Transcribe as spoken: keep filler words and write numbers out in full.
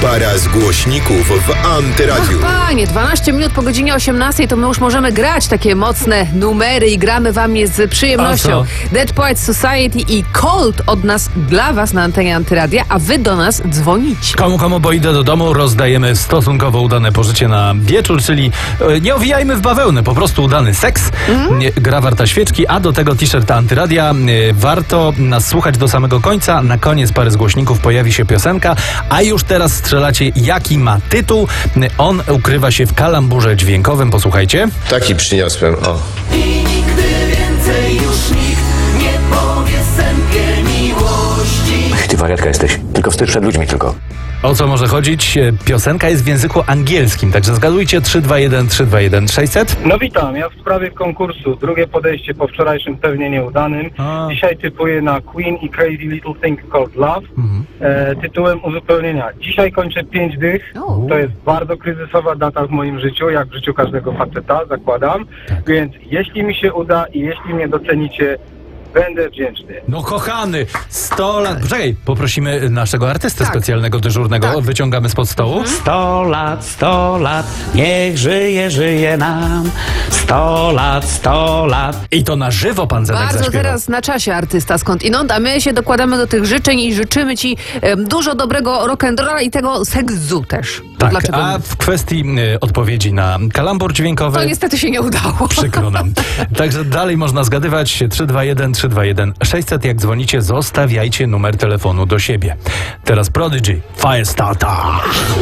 Para z głośników w Antyradiu. Ach, panie, dwanaście minut po godzinie osiemnastej to my już możemy grać takie mocne numery i gramy wam je z przyjemnością. Dead Poets Society i Cold od nas dla was na antenie Antyradia, a wy do nas dzwonicie. Komu, komu, bo idę do domu, rozdajemy stosunkowo udane pożycie na wieczór, czyli e, nie owijajmy w bawełnę, po prostu udany seks, mm? nie, gra warta świeczki, a do tego t-shirt Antyradia. E, warto nas słuchać do samego końca. Na koniec pary z głośników pojawi się piosenka, a już teraz strzelacie, jaki ma tytuł. E, on ukrywa się w kalamburze dźwiękowym. Posłuchajcie. Taki przyniosłem, o. I nigdy więcej już nikt nie powie sępie miłości. Ty wariatka jesteś. Tylko wstyd przed ludźmi tylko. O co może chodzić? E, Piosenka jest w języku angielskim, także zgadujcie. Trzy dwa jeden trzy dwa jeden sześćset. No witam, ja w sprawie konkursu. Drugie podejście po wczorajszym pewnie nieudanym. A. Dzisiaj typuję na Queen i Crazy Little Thing Called Love. Mhm. E, tytułem uzupełnienia. Dzisiaj kończę pięć dych. O. To jest bardzo kryzysowa data w moim życiu, jak w życiu każdego faceta, zakładam. Więc jeśli mi się uda i jeśli mnie docenicie, będę wdzięczny. No kochany, sto lat... Poczekaj, poprosimy naszego artystę Tak. specjalnego, dyżurnego. Tak. Wyciągamy spod stołu. Sto lat, sto lat, niech żyje, żyje nam. Sto lat, sto lat. I to na żywo pan Zenek Bardzo zaśpiewał. teraz na czasie artysta skądinąd, a my się dokładamy do tych życzeń i życzymy ci em, dużo dobrego rock'n'rolla i tego seksu też. To Tak, dlaczego a nie? w kwestii y, odpowiedzi na kalambur dźwiękowy... To niestety się nie udało. Przykro nam. Także dalej można zgadywać. Trzy dwa jeden trzy dwa jeden sześćset. Jak dzwonicie, zostawiajcie numer telefonu do siebie. Teraz Prodigy, Firestarter.